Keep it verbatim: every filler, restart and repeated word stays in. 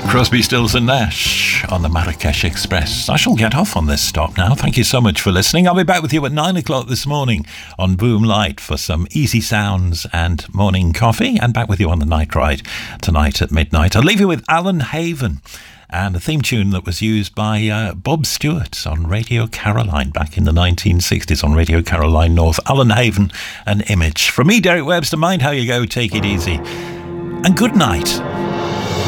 Crosby, Stills and Nash on the Marrakesh Express. I shall get off on this stop now. Thank you so much for listening. I'll be back with you at nine o'clock this morning on Boom Light for some easy sounds and morning coffee, and back with you on the night ride tonight at midnight. I'll leave you with Alan Haven and a theme tune that was used by uh, Bob Stewart on Radio Caroline back in the nineteen sixties on Radio Caroline North. Alan Haven, An Image. From me, Derek Webster, mind how you go, take it easy, and good night.